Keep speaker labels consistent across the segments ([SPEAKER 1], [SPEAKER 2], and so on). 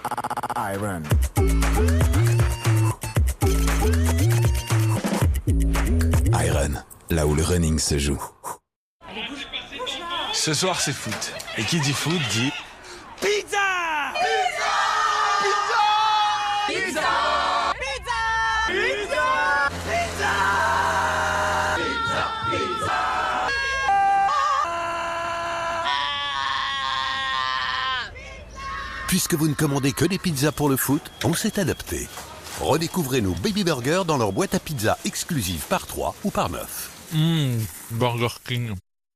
[SPEAKER 1] Iron. Iron, là où le running se joue.
[SPEAKER 2] Ce soir c'est foot. Et qui dit foot dit...
[SPEAKER 3] Pizza! Pizza! Pizza! Pizza! Pizza! Pizza! Pizza! Pizza!
[SPEAKER 4] Puisque vous ne commandez que des pizzas pour le foot, on s'est adapté. Redécouvrez nos Baby Burgers dans leur boîte à pizza exclusive par 3 ou par 9.
[SPEAKER 2] Burger King.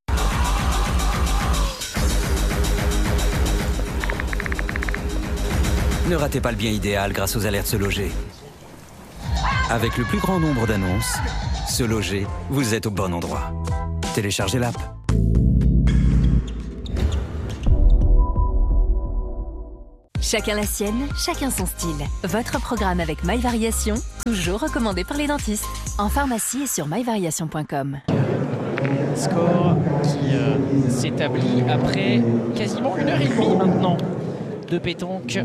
[SPEAKER 5] Ne ratez pas le bien idéal grâce aux alertes Se Loger. Avec le plus grand nombre d'annonces, Se Loger, vous êtes au bon endroit. Téléchargez l'app.
[SPEAKER 6] Chacun la sienne, chacun son style. Votre programme avec MyVariation, toujours recommandé par les dentistes. En pharmacie et sur myvariation.com.
[SPEAKER 7] Score qui s'établit après quasiment 1h30 maintenant de pétanque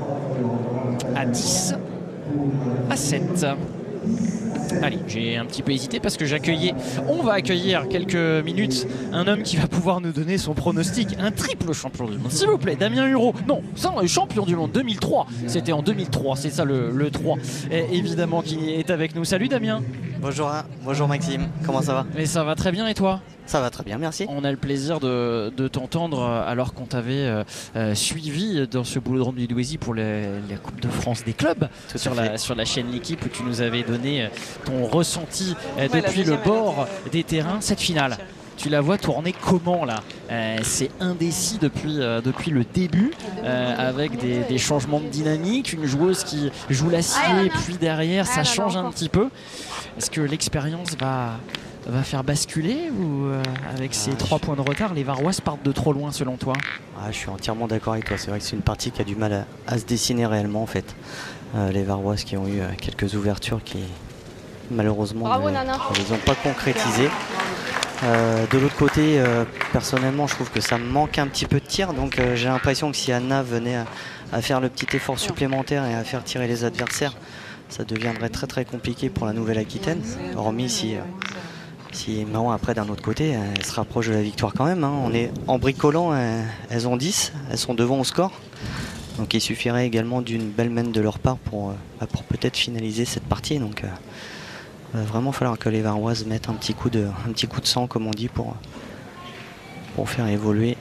[SPEAKER 7] à 10 à 7. Allez, j'ai un petit peu hésité parce que on va accueillir quelques minutes un homme qui va pouvoir nous donner son pronostic, un triple champion du monde, s'il vous plaît, Damien Hurault. Non, ça, champion du monde 2003, c'était en 2003, c'est ça le 3, et évidemment qui est avec nous. Salut Damien.
[SPEAKER 8] Bonjour Maxime, comment ça va?
[SPEAKER 7] Mais ça va très bien et toi?
[SPEAKER 8] Ça va très bien, merci.
[SPEAKER 7] On a le plaisir de t'entendre alors qu'on t'avait suivi dans ce boulodrome du Douaisis pour la Coupe de France des clubs sur la chaîne L'Équipe, où tu nous avais donné ton ressenti depuis le bord des terrains. Cette finale, tu la vois tourner comment là? C'est indécis depuis le début, avec des changements de dynamique, une joueuse qui joue l'acier, puis derrière ça change un petit peu. Est-ce que l'expérience va faire basculer, ou avec ces 3 points de retard, les Varoises partent de trop loin selon toi?
[SPEAKER 8] Je suis entièrement d'accord avec toi, c'est vrai que c'est une partie qui a du mal à se dessiner réellement en fait. Les Varoises qui ont eu quelques ouvertures qui malheureusement ne les ont pas concrétisées. De l'autre côté, personnellement je trouve que ça manque un petit peu de tir, donc j'ai l'impression que si Anna venait à faire le petit effort supplémentaire et à faire tirer les adversaires, ça deviendrait très très compliqué pour la Nouvelle-Aquitaine, hormis si Mahon après d'un autre côté elle se rapproche de la victoire quand même, hein. On est en bricolant, elles ont 10, elles sont devant au score, donc il suffirait également d'une belle main de leur part pour peut-être finaliser cette partie, donc il va vraiment falloir que les Varoises mettent un petit coup de sang comme on dit pour faire évoluer.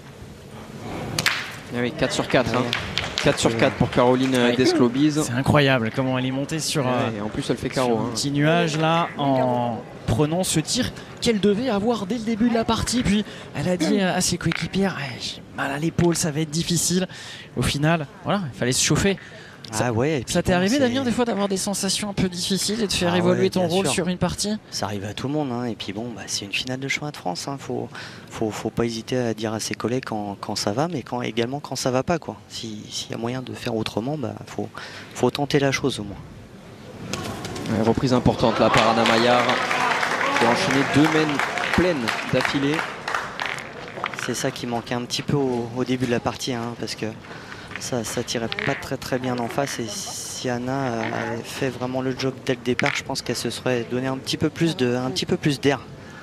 [SPEAKER 9] Ah oui, 4 sur 4 hein. 4 sur 4 pour Caroline Desclobise.
[SPEAKER 7] C'est incroyable comment elle est montée sur
[SPEAKER 9] et en plus elle fait carreau,
[SPEAKER 7] un petit nuage là en prenant ce tir qu'elle devait avoir dès le début de la partie. Puis elle a dit à ses coéquipières, j'ai mal à l'épaule, ça va être difficile. Au final, voilà, il fallait se chauffer. Ça t'est arrivé, Damien, des fois d'avoir des sensations un peu difficiles et de faire évoluer ton rôle sur une partie?
[SPEAKER 8] Ça arrive à tout le monde, hein. Et puis bon, c'est une finale de championnat de France, hein. Faut pas hésiter à dire à ses collègues quand ça va, mais également quand ça va pas, quoi. S'il y a moyen de faire autrement, faut tenter la chose au moins.
[SPEAKER 9] Reprise importante là par Anna Maillard, qui a enchaîné 2 mains pleines d'affilée.
[SPEAKER 8] C'est ça qui manquait un petit peu au début de la partie, hein, parce que ça tirait pas très très bien en face, et si Anna avait fait vraiment le job dès le départ, je pense qu'elle se serait donné un petit peu plus d'air.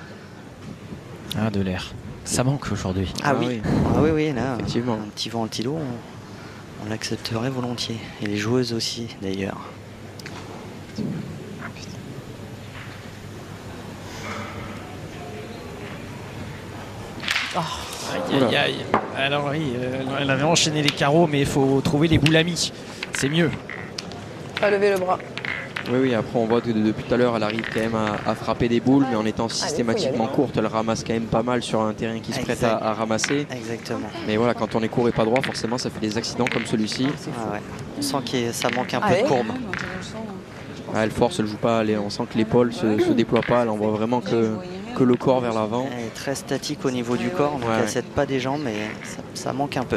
[SPEAKER 7] De l'air. Ça manque aujourd'hui.
[SPEAKER 8] Oui, là, effectivement. Un petit ventilo, on l'accepterait volontiers. Et les joueuses aussi d'ailleurs.
[SPEAKER 7] Aïe. Alors oui, elle avait enchaîné les carreaux, mais il faut trouver les boules amies. C'est mieux.
[SPEAKER 10] Pas lever le bras.
[SPEAKER 9] Oui, après on voit que depuis tout à l'heure elle arrive quand même à frapper des boules, mais en étant systématiquement courte, elle ramasse quand même pas mal sur un terrain qui se prête à ramasser.
[SPEAKER 8] Exactement.
[SPEAKER 9] Mais voilà, quand on est court et pas droit, forcément ça fait des accidents comme celui-ci.
[SPEAKER 8] On sent que ça manque un peu de courbe.
[SPEAKER 9] Elle force, elle joue pas, on sent que l'épaule se déploie pas, là on voit vraiment que le corps vers l'avant.
[SPEAKER 8] Elle est très statique au niveau du corps, donc elle cède pas des jambes, mais ça manque un peu.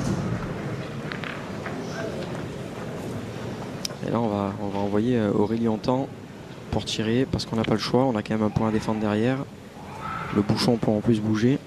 [SPEAKER 9] Et là on va envoyer Aurélie Hontan pour tirer, parce qu'on n'a pas le choix, on a quand même un point à défendre derrière. Le bouchon peut en plus bouger.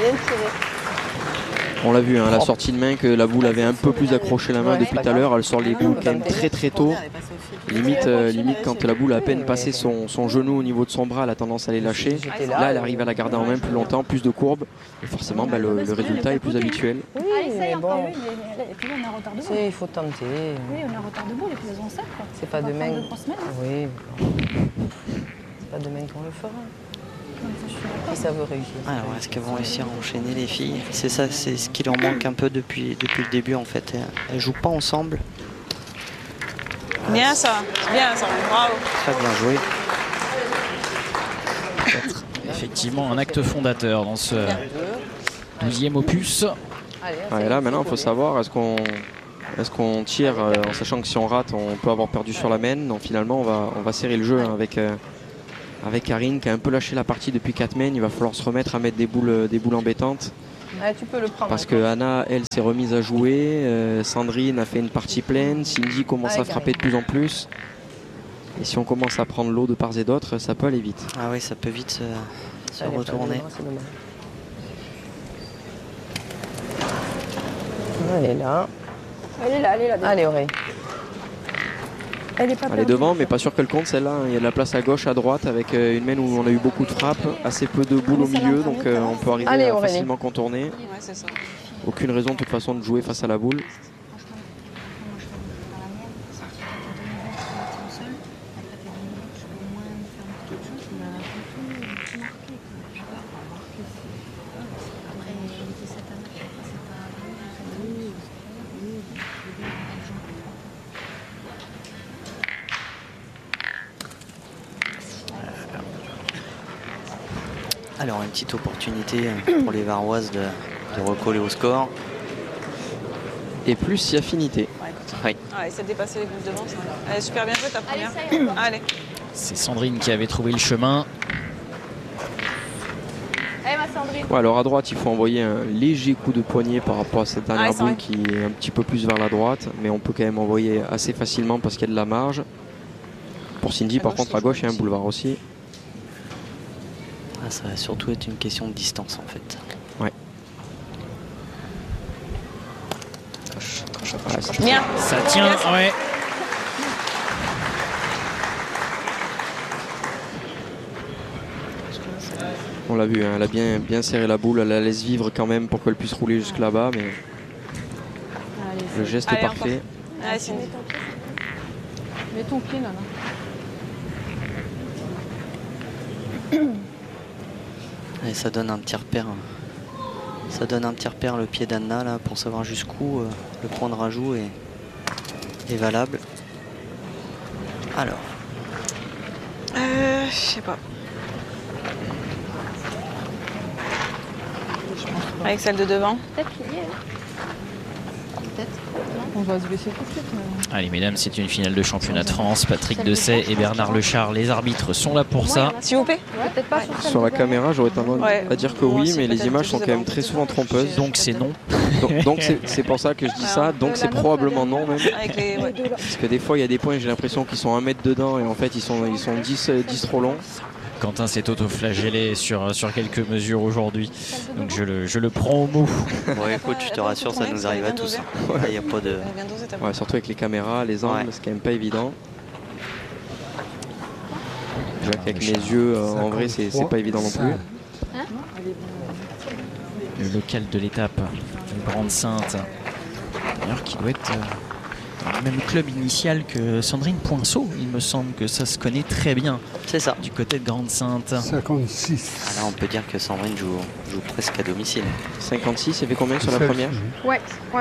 [SPEAKER 10] Bien tiré.
[SPEAKER 9] On l'a vu, hein, la sortie de main, que la boule avait un peu plus accroché la main depuis tout à l'heure. Elle sort les boules quand même très très tôt. Limite quand la boule a à peine passé son genou au niveau de son bras, elle a tendance à les lâcher. Là, elle arrive à la garder en main plus longtemps, plus de courbes. Et forcément, le résultat est plus habituel.
[SPEAKER 10] Oui, mais bon. Il faut tenter.
[SPEAKER 11] Oui, on est en retard de boule et puis elles ont 7.
[SPEAKER 10] C'est pas demain. Oui. C'est pas demain qu'on le fera. Et ça veut réussir.
[SPEAKER 8] Alors, est-ce qu'elles vont réussir à enchaîner les filles? C'est ça, c'est ce qui leur manque un peu depuis le début en fait. Elles jouent pas ensemble.
[SPEAKER 12] Bien ça, bravo.
[SPEAKER 8] Très bien joué.
[SPEAKER 7] Peut-être effectivement un acte fondateur dans ce 12e opus.
[SPEAKER 9] Et là maintenant il faut savoir, est-ce qu'on tire en sachant que si on rate on peut avoir perdu sur la main. Donc finalement on va serrer le jeu hein, avec Karine qui a un peu lâché la partie depuis 4 mains. Il va falloir se remettre à mettre des boules embêtantes.
[SPEAKER 10] Tu peux le prendre.
[SPEAKER 9] Parce que Anna, elle, s'est remise à jouer. Sandrine a fait une partie pleine. Cindy commence à frapper de plus en plus. Et si on commence à prendre l'eau de part et d'autre, ça peut aller vite.
[SPEAKER 8] Ah oui, ça peut vite se retourner.
[SPEAKER 10] Elle est là.
[SPEAKER 11] Elle est là.
[SPEAKER 10] Allez, Aurélie.
[SPEAKER 11] Elle est pas
[SPEAKER 9] Elle est devant, mais pas sûr qu'elle compte celle-là. Il y a de la place à gauche, à droite, avec une main où on a eu beaucoup de frappes, assez peu de boules au milieu, donc on peut arriver à facilement contourner. Aucune raison de toute façon de jouer face à la boule.
[SPEAKER 8] Alors une petite opportunité pour les Varoises de recoller au score.
[SPEAKER 9] Et plus si affinité.
[SPEAKER 8] Oui.
[SPEAKER 12] Ouais, ça dépassé les boules devant. Elle est super bien jouée ta première. Allez.
[SPEAKER 7] C'est Sandrine qui avait trouvé le chemin.
[SPEAKER 11] Allez ma Sandrine.
[SPEAKER 9] Ouais, alors à droite, il faut envoyer un léger coup de poignet par rapport à cette dernière boule qui est un petit peu plus vers la droite. Mais on peut quand même envoyer assez facilement parce qu'il y a de la marge. Pour Cindy, par contre, à gauche, il y a un boulevard aussi.
[SPEAKER 8] Ah, ça va surtout être une question de distance en fait.
[SPEAKER 9] Ouais.
[SPEAKER 12] Bien.
[SPEAKER 7] Ça tient, ouais.
[SPEAKER 9] On l'a vu, hein, elle a bien serré la boule, elle la laisse vivre quand même pour qu'elle puisse rouler jusque là-bas, mais le geste est parfait.
[SPEAKER 12] Allez, Cindy.
[SPEAKER 11] Mets ton pied là.
[SPEAKER 8] Et ça donne un petit repère. Ça donne un petit repère le pied d'Anna là pour savoir jusqu'où le point de rajout est valable. Alors.
[SPEAKER 12] Je sais pas. Avec celle de devant.
[SPEAKER 11] Peut-être qu'il y est. Peut-être. On va se baisser tout de suite.
[SPEAKER 7] Allez mesdames, c'est une finale de championnat de France. Patrick Dessay et Bernard Lechard, les arbitres, sont là pour ça.
[SPEAKER 12] S'il vous plaît.
[SPEAKER 11] Peut-être pas
[SPEAKER 9] Sur la caméra, j'aurais tendance à dire que oui, mais les images sont quand même très souvent trompeuses.
[SPEAKER 7] Donc c'est non.
[SPEAKER 9] Donc c'est pour ça que je dis ça, donc c'est probablement non même. Parce que des fois il y a des points, j'ai l'impression qu'ils sont 1 mètre dedans et en fait ils sont 10 trop longs.
[SPEAKER 7] Quentin s'est auto-flagellé sur quelques mesures aujourd'hui, donc je le prends au mot.
[SPEAKER 8] Bon écoute, je te rassure, ça nous arrive à tous. Il n'y a pas de...
[SPEAKER 9] Ouais, surtout avec les caméras, les angles, c'est quand même pas évident. Je vois qu'avec mes yeux, en vrai, c'est pas évident non plus.
[SPEAKER 7] Le local de l'étape, Grande Sainte, d'ailleurs qui doit être dans le même club initial que Sandrine Poinceau. Il me semble que ça se connaît très bien.
[SPEAKER 8] C'est ça.
[SPEAKER 7] Du côté de Grande Sainte.
[SPEAKER 13] 56.
[SPEAKER 8] Ah là, on peut dire que Sandrine joue presque à domicile.
[SPEAKER 9] 56, il fait combien sur la première?
[SPEAKER 11] Ouais.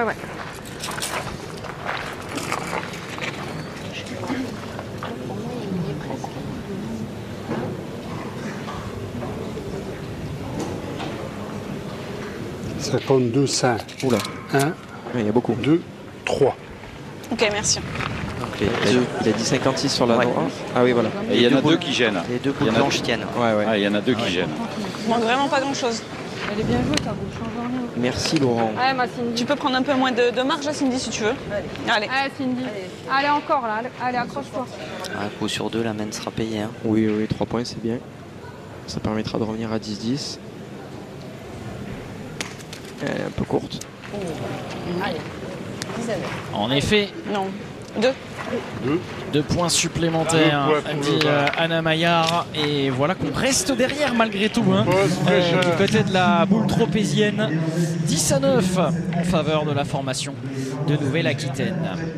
[SPEAKER 13] Ça compte 2, 5.
[SPEAKER 9] Oula.
[SPEAKER 13] 1.
[SPEAKER 9] Il y a beaucoup.
[SPEAKER 13] 2, 3.
[SPEAKER 12] Ok, merci.
[SPEAKER 9] Il a dit 56 sur la droite. Ah oui, voilà.
[SPEAKER 14] Et il y en a deux qui gênent.
[SPEAKER 8] Les deux boules blanches tiennent.
[SPEAKER 9] Ouais.
[SPEAKER 14] Ah, il y en a deux qui gênent.
[SPEAKER 12] Il manque vraiment pas grand chose.
[SPEAKER 11] Elle est bien jouée ta boule, change rien.
[SPEAKER 9] Merci Laurent.
[SPEAKER 11] Allez ma Cindy.
[SPEAKER 12] Tu peux prendre un peu moins de marge là, Cindy, si tu veux. Allez.
[SPEAKER 11] Allez Cindy. Allez encore là, allez accroche-toi.
[SPEAKER 8] Un coup sur 2, la main sera payée. Hein.
[SPEAKER 9] Oui, 3 points, c'est bien. Ça permettra de revenir à 10-10. Elle est un peu courte.
[SPEAKER 10] Allez, 19.
[SPEAKER 7] En effet.
[SPEAKER 12] Non. 2.
[SPEAKER 7] 2 points supplémentaires,
[SPEAKER 13] 2 points pour
[SPEAKER 7] dit
[SPEAKER 13] le vin.
[SPEAKER 7] Anna Maillard. Et voilà qu'on reste derrière malgré tout. Hein, du côté de la boule tropézienne. 10-9 en faveur de la formation de Nouvelle-Aquitaine.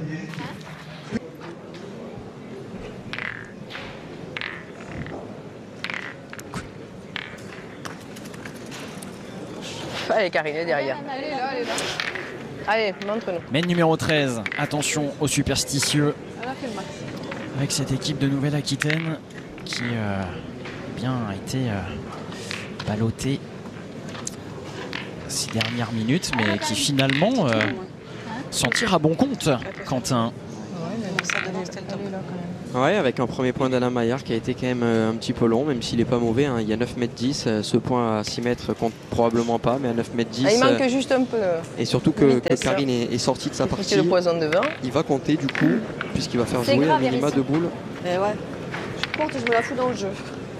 [SPEAKER 10] Allez, Karine est derrière.
[SPEAKER 11] Elle est là, elle est là.
[SPEAKER 10] Allez, montre-nous.
[SPEAKER 7] Mène numéro 13, attention aux superstitieux
[SPEAKER 11] Elle a fait le max.
[SPEAKER 7] avec cette équipe de Nouvelle-Aquitaine qui bien a été ballottée ces dernières minutes, mais qui finalement s'en tire à bon compte, Quentin.
[SPEAKER 9] Ouais, avec un premier point d'Alain Maillard qui a été quand même un petit peu long, même s'il n'est pas mauvais. Hein. Il y a 9,10 m. Ce point à 6 mètres compte probablement pas, mais à 9,10 m.
[SPEAKER 10] Il manque juste un peu.
[SPEAKER 9] Et surtout que Karine est sortie de sa partie.
[SPEAKER 10] C'est le poison de vin.
[SPEAKER 9] Il va compter du coup, puisqu'il va faire
[SPEAKER 11] C'est
[SPEAKER 9] jouer
[SPEAKER 11] grave,
[SPEAKER 9] un minima
[SPEAKER 11] Iris.
[SPEAKER 9] de boules.
[SPEAKER 11] Mais ouais. Je compte et je me la fous dans le jeu.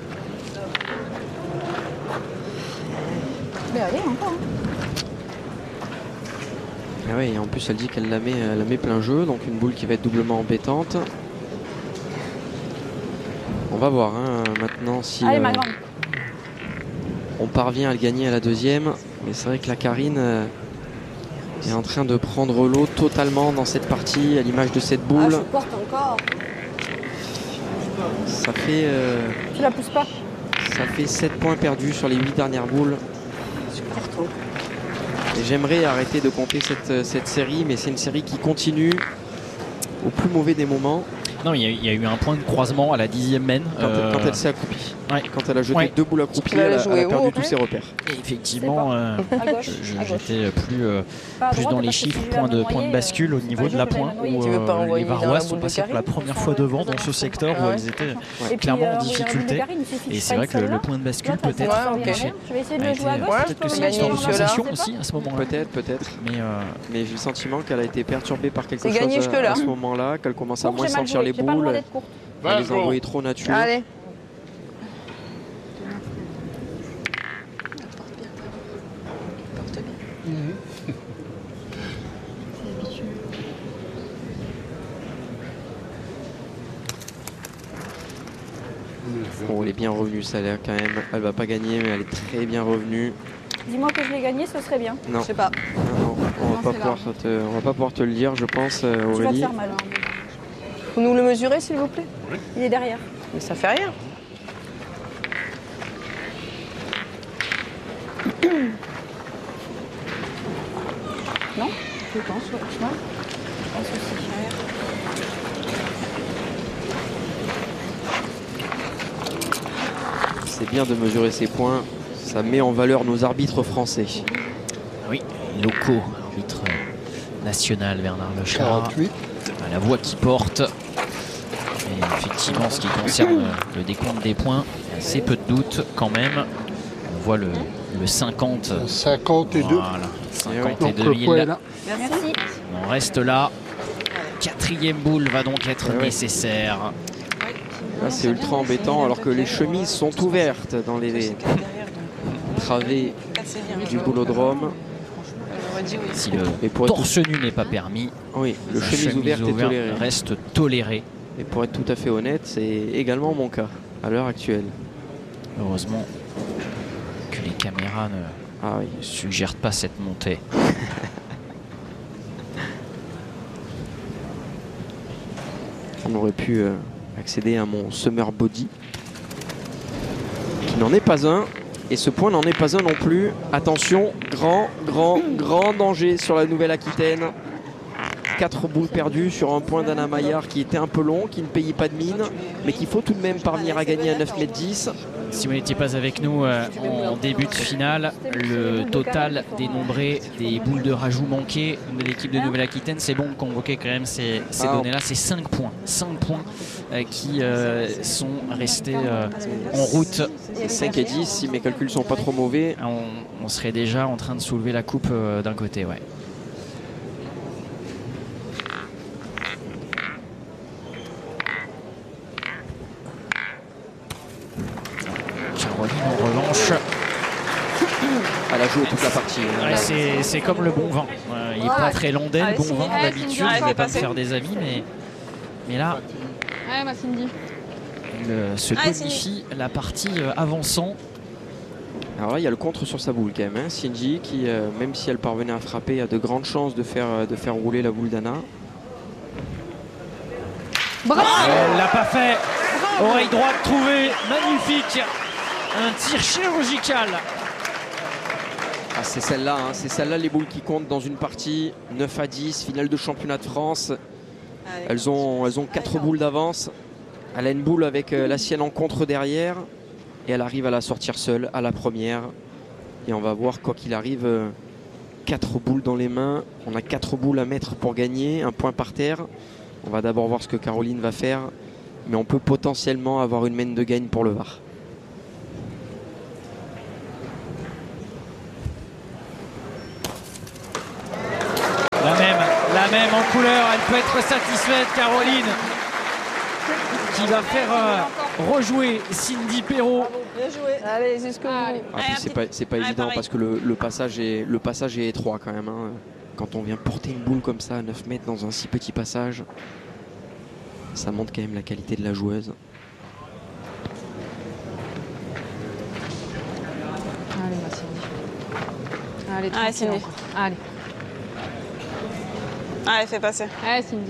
[SPEAKER 11] Mais allez, encore.
[SPEAKER 9] Et ouais, et en plus elle dit qu'elle la met plein jeu, donc une boule qui va être doublement embêtante. On va voir hein, maintenant si
[SPEAKER 11] Allez, ma grande.
[SPEAKER 9] on parvient à le gagner à la deuxième. Mais c'est vrai que la Karine est en train de prendre l'eau totalement dans cette partie, à l'image de cette
[SPEAKER 11] Ah,
[SPEAKER 9] boule.
[SPEAKER 11] je porte encore.
[SPEAKER 9] Ça fait,
[SPEAKER 11] Tu la pousses pas.
[SPEAKER 9] ça fait 7 points perdus sur les 8 dernières boules. Et j'aimerais arrêter de compter cette série, mais c'est une série qui continue au plus mauvais des moments.
[SPEAKER 7] Non, il y a eu un point de croisement à la 10e mène.
[SPEAKER 9] Quand elle s'est accroupie.
[SPEAKER 7] Ouais.
[SPEAKER 9] Quand elle a jeté
[SPEAKER 7] Ouais.
[SPEAKER 9] 2 boules accroupies,
[SPEAKER 10] Tu vas
[SPEAKER 9] elle
[SPEAKER 10] la
[SPEAKER 9] a
[SPEAKER 10] jouer
[SPEAKER 9] perdu
[SPEAKER 10] où,
[SPEAKER 9] tous ses repères.
[SPEAKER 7] Et effectivement,
[SPEAKER 11] À gauche, à gauche.
[SPEAKER 7] j'étais
[SPEAKER 11] Pas à
[SPEAKER 7] plus
[SPEAKER 11] droite,
[SPEAKER 7] dans les
[SPEAKER 11] parce que
[SPEAKER 7] chiffres,
[SPEAKER 11] si je la
[SPEAKER 7] point de bascule au niveau de la pointe, où
[SPEAKER 10] Tu veux pas
[SPEAKER 7] les
[SPEAKER 10] envoyer dans la
[SPEAKER 7] Varois
[SPEAKER 10] boule
[SPEAKER 7] sont
[SPEAKER 10] de
[SPEAKER 7] passés pour la
[SPEAKER 10] Karine
[SPEAKER 7] première fois devant dans ce secteur où
[SPEAKER 10] Ouais.
[SPEAKER 7] elles étaient
[SPEAKER 11] Et puis,
[SPEAKER 7] clairement en
[SPEAKER 11] regarde,
[SPEAKER 7] difficulté.
[SPEAKER 11] de Karine, il suffit que
[SPEAKER 7] Et
[SPEAKER 11] je
[SPEAKER 7] c'est vrai
[SPEAKER 11] prenne
[SPEAKER 7] que le
[SPEAKER 11] celle-là.
[SPEAKER 7] point de bascule
[SPEAKER 11] L'autre, elle
[SPEAKER 7] peut-être
[SPEAKER 11] sera
[SPEAKER 10] Ouais, ok.
[SPEAKER 11] bien. Je vais essayer de
[SPEAKER 7] a
[SPEAKER 11] le
[SPEAKER 7] été-
[SPEAKER 11] jouer à gauche.
[SPEAKER 7] peut-être que c'est une
[SPEAKER 10] gagner
[SPEAKER 7] histoire de
[SPEAKER 10] jusque-là.
[SPEAKER 7] sensation aussi à ce moment-là.
[SPEAKER 9] Peut-être.
[SPEAKER 7] Mais
[SPEAKER 9] j'ai le sentiment qu'elle a été perturbée par quelque
[SPEAKER 10] C'est
[SPEAKER 9] chose
[SPEAKER 10] gagné jusque-là.
[SPEAKER 9] à ce moment-là, qu'elle commence à
[SPEAKER 11] Courte,
[SPEAKER 9] moins
[SPEAKER 11] j'ai mal
[SPEAKER 9] sentir
[SPEAKER 11] joué.
[SPEAKER 9] les
[SPEAKER 11] J'ai pas le droit
[SPEAKER 9] boules,
[SPEAKER 11] d'être courte.
[SPEAKER 9] à les envoyer trop nature.
[SPEAKER 10] Allez.
[SPEAKER 9] Bon, elle est bien revenue, ça a l'air quand même. Elle va pas gagner, mais elle est très bien revenue.
[SPEAKER 11] Dis-moi que je l'ai gagné, ce serait bien.
[SPEAKER 9] Non.
[SPEAKER 11] Je sais pas.
[SPEAKER 9] Non, on va
[SPEAKER 11] Non,
[SPEAKER 9] pas
[SPEAKER 11] c'est
[SPEAKER 9] pouvoir on va pas pouvoir te le dire, je pense,
[SPEAKER 11] Tu vas te
[SPEAKER 9] Aurélie.
[SPEAKER 11] faire mal.
[SPEAKER 10] Vous nous le mesurez, s'il vous plaît?
[SPEAKER 11] Il est derrière.
[SPEAKER 10] Mais ça fait rien.
[SPEAKER 11] Non? Je pense, ouais. Je pense aussi.
[SPEAKER 9] C'est bien de mesurer ses points. Ça met en valeur nos arbitres français.
[SPEAKER 7] oui, locaux, arbitre national Bernard Lechard,
[SPEAKER 13] 48.
[SPEAKER 7] à la voix qui porte. Et effectivement, ce qui concerne le décompte des points, il y a assez peu de doute quand même. On voit le 50.
[SPEAKER 13] 52.
[SPEAKER 7] Voilà,
[SPEAKER 13] Donc
[SPEAKER 7] 52
[SPEAKER 13] le
[SPEAKER 7] 000.
[SPEAKER 13] point est là.
[SPEAKER 11] Merci.
[SPEAKER 7] On reste là. 4e boule va donc être
[SPEAKER 9] Ouais.
[SPEAKER 7] nécessaire.
[SPEAKER 9] Là, c'est ultra embêtant alors que les chemises sont ouvertes dans les travées du boulodrome.
[SPEAKER 7] Si le
[SPEAKER 9] Et pour être
[SPEAKER 7] torse nu n'est pas permis,
[SPEAKER 9] Oui, le
[SPEAKER 7] la
[SPEAKER 9] chemise ouverte est toléré.
[SPEAKER 7] reste toléré.
[SPEAKER 9] Et pour être tout à fait honnête, c'est également mon cas à l'heure actuelle.
[SPEAKER 7] Heureusement que les caméras ne suggèrent pas cette montée.
[SPEAKER 9] On aurait pu accéder à mon summer body, qui n'en est pas un. Et ce point n'en est pas un non plus. Attention, grand danger sur la Nouvelle-Aquitaine. 4 boules perdues sur un point d'Anna Maillard qui était un peu long, qui ne payait pas de mine, mais qu'il faut tout de même parvenir à gagner à 9,10 m.
[SPEAKER 7] Si vous n'étiez pas avec nous en début de finale, le total dénombré des boules de rajout manquées de l'équipe de Nouvelle-Aquitaine, c'est bon de convoquer quand même ces données-là. C'est 5 points. 5 points qui sont restés en route.
[SPEAKER 9] 5 et 10, si mes calculs sont pas trop mauvais.
[SPEAKER 7] On serait déjà en train de soulever la coupe d'un côté, ouais. Caroline, en revanche,
[SPEAKER 9] Elle a joué toute la partie.
[SPEAKER 7] Ouais, c'est comme le bon vin. Il n'est pas très long d'elle, bon vin d'habitude. Je ne vais pas me faire des amis, mais là,
[SPEAKER 11] Ouais, ma Cindy.
[SPEAKER 7] il se bonifie la partie avançant.
[SPEAKER 9] Alors là, il y a le contre sur sa boule quand même. Cindy qui, même si elle parvenait à frapper, a de grandes chances de faire rouler la boule d'Anna.
[SPEAKER 7] Elle l'a pas fait. Oreille droite trouvée, magnifique. Un tir chirurgical.
[SPEAKER 9] Ah, c'est celle-là, hein. C'est celle-là les boules qui comptent dans une partie. 9 à 10, finale de championnat de France. Elles ont 4 boules d'avance. Elle a une boule avec la sienne en contre derrière. Et elle arrive à la sortir seule à la première. Et on va voir, quoi qu'il arrive, 4 boules dans les mains. On a 4 boules à mettre pour gagner, un point par terre. On va d'abord voir ce que Caroline va faire. Mais on peut potentiellement avoir une main de gagne pour le VAR.
[SPEAKER 7] La même en couleur, elle peut être satisfaite, Caroline, qui va faire rejouer Cindy Perrault.
[SPEAKER 10] Bien joué. Allez, jusqu'au bout.
[SPEAKER 9] Ah, c'est pas évident parce que le passage est étroit quand même. Hein. Quand on vient porter une boule comme ça à 9 mètres dans un si petit passage, ça montre quand même la qualité de la joueuse.
[SPEAKER 11] Allez, ma Cindy. Allez,
[SPEAKER 12] Allez, Cindy.
[SPEAKER 11] Allez.
[SPEAKER 12] Allez, fais passer.
[SPEAKER 11] Allez, Cindy.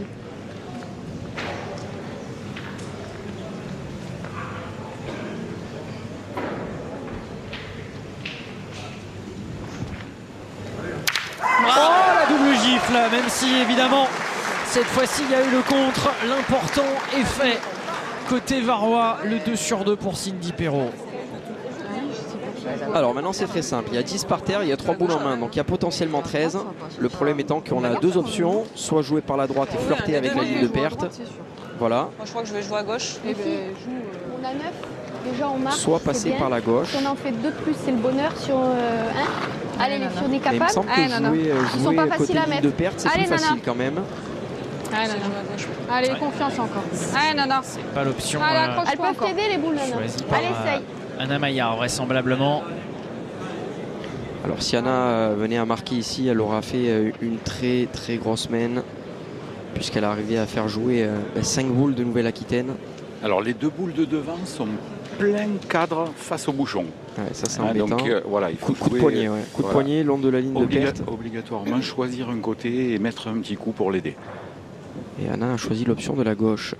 [SPEAKER 7] Oh, la double gifle, même si évidemment cette fois-ci il y a eu le contre, l'important est fait. Côté varois, le 2 sur 2 pour Cindy Perrault.
[SPEAKER 9] Alors maintenant c'est très simple, il y a 10 par terre, il y a 3 boules en main, donc il y a potentiellement 13. Le problème étant qu'on a 2 options, soit jouer par la droite et flirter avec la ligne de perte. Voilà.
[SPEAKER 12] Moi je crois que je vais jouer à gauche.
[SPEAKER 14] On a 9. Déjà on marque.
[SPEAKER 9] Soit passer par la gauche.
[SPEAKER 14] Si on en fait 2 de plus, c'est le bonheur sur Allez, les filles, on est
[SPEAKER 9] Mais il me
[SPEAKER 14] capable.
[SPEAKER 9] semble que jouer côté ligne de perte, c'est plus facile quand même.
[SPEAKER 11] Allez, Allez, confiance encore. Allez, Nana.
[SPEAKER 7] C'est pas l'option
[SPEAKER 14] Elles peuvent t'aider les boules, Nana. Allez, essaye.
[SPEAKER 7] Anna Maillard, vraisemblablement.
[SPEAKER 9] Alors si Anna venait à marquer ici, elle aura fait une très très grosse main, puisqu'elle a arrivé à faire jouer 5 boules de Nouvelle-Aquitaine.
[SPEAKER 15] Alors les 2 boules de devant sont plein cadre face au bouchon.
[SPEAKER 9] Ouais, ça c'est embêtant.
[SPEAKER 15] Donc voilà, il faut
[SPEAKER 9] coup de poignet, ouais. Coup de poignet, long de la ligne de perte.
[SPEAKER 15] Obligatoirement choisir un côté et mettre un petit coup pour l'aider.
[SPEAKER 9] Et Anna a choisi l'option de la gauche.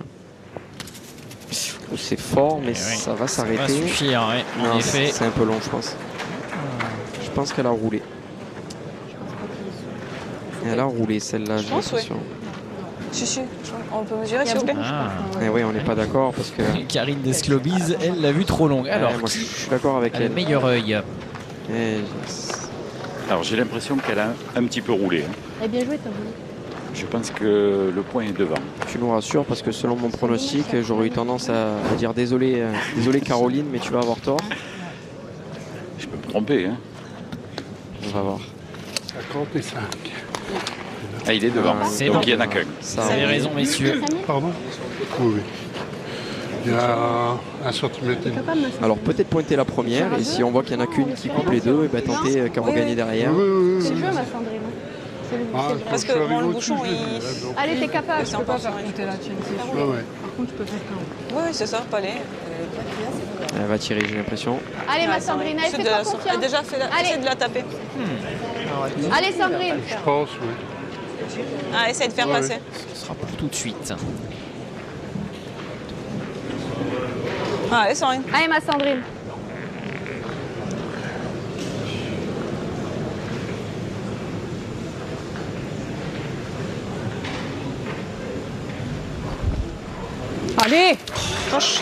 [SPEAKER 9] C'est fort, mais ça va s'arrêter.
[SPEAKER 7] Ça va suffire, ouais, en effet.
[SPEAKER 9] C'est un peu long, je pense. Je pense qu'elle a roulé. Et elle a roulé celle-là, j'ai l'impression.
[SPEAKER 12] Si, on peut mesurer s'il vous plaît.
[SPEAKER 9] Et oui, on n'est pas d'accord parce que.
[SPEAKER 7] Karine Desclobise, elle l'a vue trop longue. Alors,
[SPEAKER 9] moi, je suis d'accord avec elle.
[SPEAKER 7] Le meilleur œil.
[SPEAKER 15] Alors j'ai l'impression qu'elle a un petit peu roulé.
[SPEAKER 14] Elle a bien joué, toi.
[SPEAKER 15] Je pense que le point est devant.
[SPEAKER 9] Tu nous rassures parce que selon mon pronostic, j'aurais eu tendance à dire désolé Caroline, mais tu vas avoir tort.
[SPEAKER 15] Je peux me tromper. Hein.
[SPEAKER 9] On va voir.
[SPEAKER 13] 55.
[SPEAKER 15] Ah, il est devant.
[SPEAKER 7] C'est
[SPEAKER 15] donc
[SPEAKER 7] bon.
[SPEAKER 15] il n'y en a qu'un.
[SPEAKER 7] Vous avez raison, messieurs.
[SPEAKER 13] Pardon ? Oui. Il y a 1 centimètre.
[SPEAKER 9] Alors peut-être pointer la première, et si on voit qu'il n'y en a qu'une qui coupe les deux, et ben tenter Caro gagner derrière.
[SPEAKER 14] C'est le jeu, ma Sandrine.
[SPEAKER 12] Parce que le bouchon, il...
[SPEAKER 14] Allez, t'es capable.
[SPEAKER 11] Je peux pas faire compter la tienne, c'est sûr. Par contre, tu peux faire qu'un.
[SPEAKER 12] Oui, c'est ça, pas les.
[SPEAKER 9] Elle va tirer, j'ai l'impression.
[SPEAKER 14] Allez, ma Sandrine, allez, fais-toi confiance.
[SPEAKER 12] Elle a déjà fait essaie de la taper.
[SPEAKER 14] Allez, Sandrine.
[SPEAKER 13] Je pense, oui.
[SPEAKER 12] Ah, essaye de faire passer.
[SPEAKER 7] Ce sera pour tout de suite.
[SPEAKER 12] Allez, Sandrine.
[SPEAKER 14] Allez, ma Sandrine.
[SPEAKER 11] Allez.
[SPEAKER 12] Proche.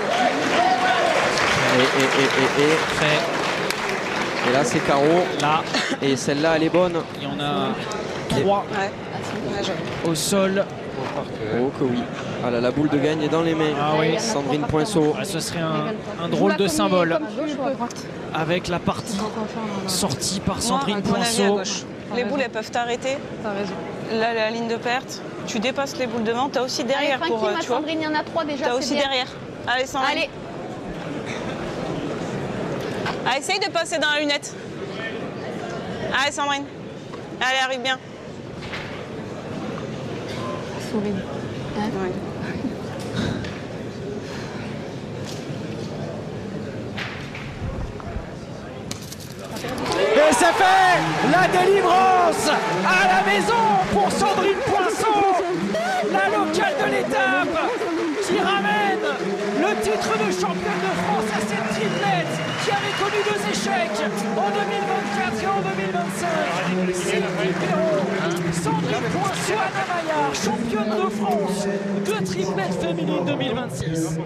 [SPEAKER 9] Et là c'est Caro.
[SPEAKER 7] Là.
[SPEAKER 9] Et celle-là elle est bonne.
[SPEAKER 7] Il y en a 3 au sol.
[SPEAKER 9] Oh que oui. Ah là, la boule de gagne est dans les mains.
[SPEAKER 7] Ah oui.
[SPEAKER 9] Sandrine Poinceau.
[SPEAKER 7] Ah, ce serait un drôle de symbole. Avec la partie sortie par Sandrine Poinceau.
[SPEAKER 12] Les boules elles peuvent t'arrêter.
[SPEAKER 11] T'as raison.
[SPEAKER 12] Là, la ligne de perte. Tu dépasses les boules devant. Tu as aussi derrière
[SPEAKER 14] Allez,
[SPEAKER 12] pour.
[SPEAKER 14] tranquille,
[SPEAKER 12] Tu vois.
[SPEAKER 14] Sandrine, il y en a 3 déjà.
[SPEAKER 12] Tu as aussi
[SPEAKER 14] bien.
[SPEAKER 12] derrière. Allez, Sandrine.
[SPEAKER 14] Allez.
[SPEAKER 12] Ah, essaye de passer dans la lunette. Allez Sandrine. Allez, arrive bien.
[SPEAKER 14] Souris. Hein?
[SPEAKER 12] Ouais.
[SPEAKER 3] Et ça fait la délivrance à la maison pour Sandrine Poinçon, la locale de l'étape, qui ramène le titre de championne de France à cette triplette qui avait connu 2 échecs en 2024 et en 2025. Sylvie Perrault, Sandrine Poinçon, Anna Maillard, championne de France de triplette féminine 2026.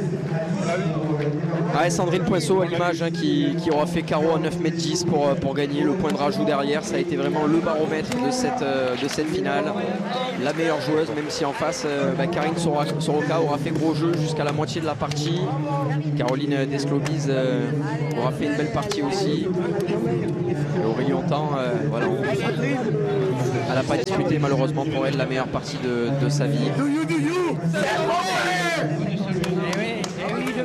[SPEAKER 9] Ouais, Sandrine Poinçon à l'image qui aura fait carreau à 9,10 m pour gagner le point de rajout derrière. Ça a été vraiment le baromètre de cette finale. La meilleure joueuse, même si en face, Karine Soroka aura fait gros jeu jusqu'à la moitié de la partie. Caroline Desclobise aura fait une belle partie aussi. Laurie Longtemps, voilà, elle n'a pas disputé malheureusement pour elle la meilleure partie de sa vie.
[SPEAKER 3] Le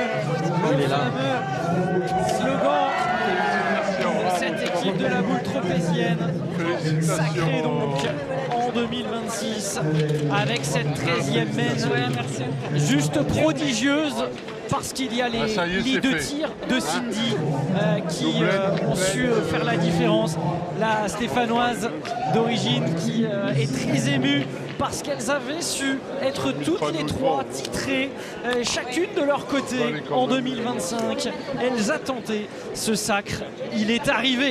[SPEAKER 3] fameux slogan de cette équipe de la boule tropézienne, sacrée donc en 2026, avec cette 13e mène juste prodigieuse, parce qu'il y a les lits de tir de Cindy qui ont su faire la différence. La Stéphanoise d'origine qui est très émue parce qu'elles avaient su être toutes les 3 titrées, chacune de leur côté en 2025. Elles a tenté ce sacre, il est arrivé.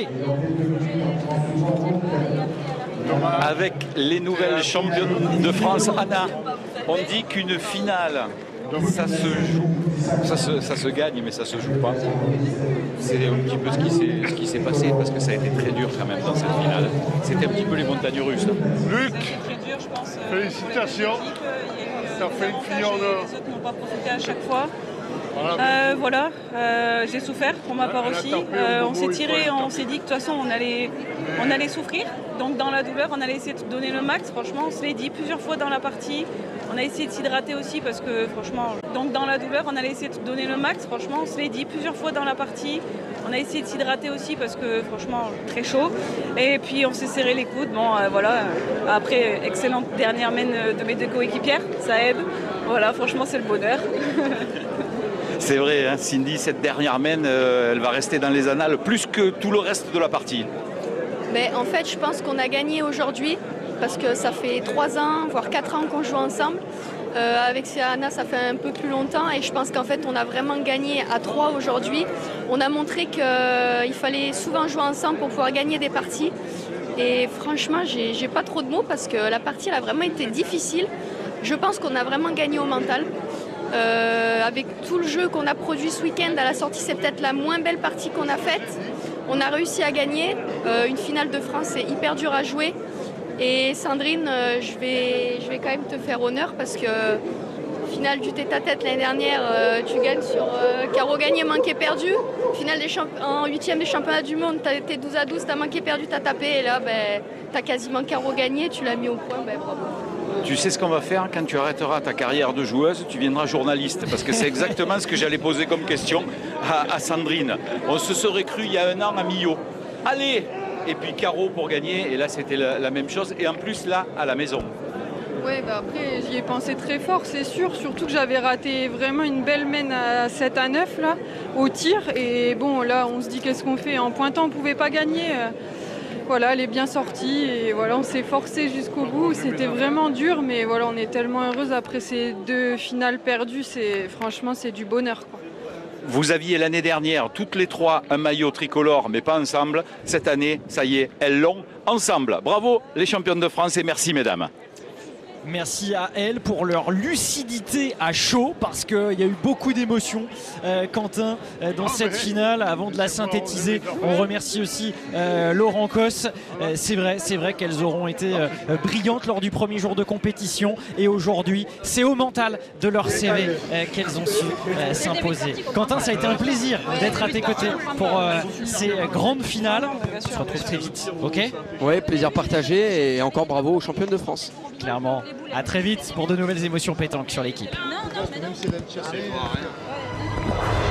[SPEAKER 15] Avec les nouvelles championnes de France, Anna, on dit qu'une finale, ça se joue, ça se gagne, mais ça se joue pas. C'est un petit peu ce qui s'est passé, parce que ça a été très dur quand même dans cette finale. C'était un petit peu les montagnes russes.
[SPEAKER 13] Luc,
[SPEAKER 12] Très dur, je pense.
[SPEAKER 13] félicitations. Ça fait une fille en or.
[SPEAKER 12] Les autres n'ont pas profité à chaque fois. Voilà, j'ai souffert pour ma part aussi. On s'est tiré, on s'est dit que de toute façon on allait souffrir. Donc dans la douleur, on allait essayer de donner le max. Franchement, on se l'est dit plusieurs fois dans la partie. On a essayé de s'hydrater aussi parce que franchement, donc dans la douleur, on allait essayer de donner le max. Franchement, on se l'est dit plusieurs fois dans la partie. On a essayé de s'hydrater aussi parce que franchement, très chaud. Et puis on s'est serré les coudes. Bon, voilà. Après, excellente dernière mène de mes 2 coéquipières, ça aide. Voilà, franchement, c'est le bonheur.
[SPEAKER 15] C'est vrai, hein, Cindy, cette dernière mène, elle va rester dans les annales plus que tout le reste de la partie.
[SPEAKER 14] Mais en fait, je pense qu'on a gagné aujourd'hui parce que ça fait 3 ans, voire 4 ans qu'on joue ensemble. Avec Anna, ça fait un peu plus longtemps et je pense qu'en fait, on a vraiment gagné à 3 aujourd'hui. On a montré qu'il fallait souvent jouer ensemble pour pouvoir gagner des parties. Et franchement, j'ai pas trop de mots parce que la partie elle a vraiment été difficile. Je pense qu'on a vraiment gagné au mental. Avec tout le jeu qu'on a produit ce week-end à la sortie, c'est peut-être la moins belle partie qu'on a faite. On a réussi à gagner. Une finale de France, c'est hyper dur à jouer. Et Sandrine, je vais quand même te faire honneur parce que finale du tête-à-tête l'année dernière, tu gagnes sur carreau gagné, manqué, perdu. Finale en 8e des championnats du monde, tu as été 12-12, tu as manqué, perdu, tu as tapé. Et là, tu as quasiment carreau gagné, tu l'as mis au point. Bravo.
[SPEAKER 15] Tu sais ce qu'on va faire quand tu arrêteras ta carrière de joueuse, tu viendras journaliste, parce que c'est exactement ce que j'allais poser comme question à Sandrine. On se serait cru il y a 1 an à Millau. Allez! Et puis carreau pour gagner, et là c'était la même chose, et en plus là, à la maison.
[SPEAKER 11] Ouais, après j'y ai pensé très fort, c'est sûr, surtout que j'avais raté vraiment une belle mène à 7-9 là, au tir, et bon là on se dit qu'est-ce qu'on fait, en pointant on pouvait pas gagner. Voilà, elle est bien sortie et voilà, on s'est forcé jusqu'au bout. C'était vraiment dur, mais voilà, on est tellement heureuse après ces 2 finales perdues. Franchement, c'est du bonheur, quoi.
[SPEAKER 15] Vous aviez l'année dernière, toutes les 3, un maillot tricolore, mais pas ensemble. Cette année, ça y est, elles l'ont ensemble. Bravo les championnes de France et merci mesdames.
[SPEAKER 3] Merci à elles pour leur lucidité à chaud parce qu'il y a eu beaucoup d'émotions, Quentin, dans cette finale. Avant de la synthétiser, on remercie aussi Laurent Cosse. C'est vrai qu'elles auront été brillantes lors du premier jour de compétition et aujourd'hui, c'est au mental de leur CV qu'elles ont su s'imposer. Quentin, ça a été un plaisir d'être à tes côtés pour ces grandes finales. On se retrouve très vite, ok ?
[SPEAKER 9] Ouais, plaisir partagé et encore bravo aux championnes de France.
[SPEAKER 3] Clairement. À très vite pour de nouvelles émotions pétanques sur l'équipe.